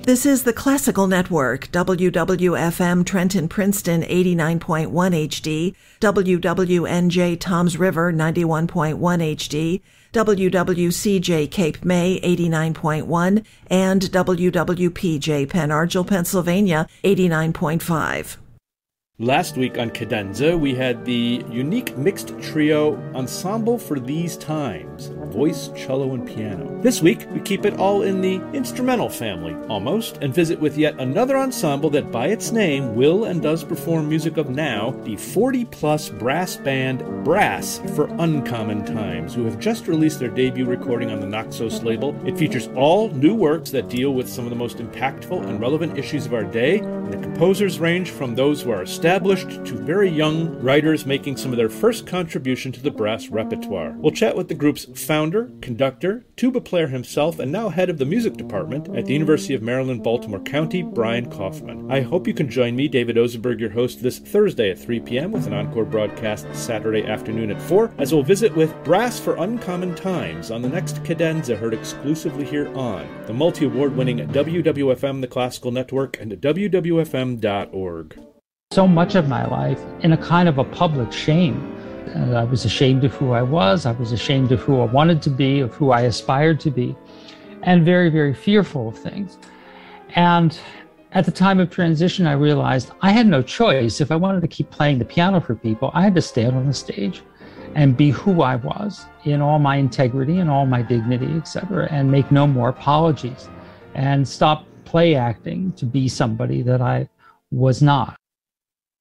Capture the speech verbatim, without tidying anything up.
This is the Classical Network, W W F M Trenton Princeton eighty-nine point one H D, W W N J Toms River ninety-one point one H D, W W C J Cape May eighty-nine point one, and W W P J Penn Argyl, Pennsylvania eighty-nine point five. Last week on Cadenza, we had the unique mixed trio Ensemble for These Times, voice, cello, and piano. This week, we keep it all in the instrumental family, almost, and visit with yet another ensemble that by its name will and does perform music of now, the forty-plus brass band Brass for Uncommon Times, who have just released their debut recording on the Naxos label. It features all new works that deal with some of the most impactful and relevant issues of our day, and the composers range from those who are established to very young writers making some of their first contribution to the brass repertoire. We'll chat with the group's founder, conductor, tuba player himself, and now head of the music department at the University of Maryland, Baltimore County, Brian Kaufman. I hope you can join me, David Ozenberg, your host, this Thursday at three p.m. with an encore broadcast Saturday afternoon at four, as we'll visit with Brass for Uncommon Times on the next Cadenza, heard exclusively here on the multi-award-winning W W F M, the Classical Network, and W W F M dot org. So much of my life in a kind of a public shame. And I was ashamed of who I was. I was ashamed of who I wanted to be, of who I aspired to be, and very, very fearful of things. And at the time of transition, I realized I had no choice. If I wanted to keep playing the piano for people, I had to stand on the stage and be who I was in all my integrity and all my dignity, et cetera, and make no more apologies and stop play acting to be somebody that I was not.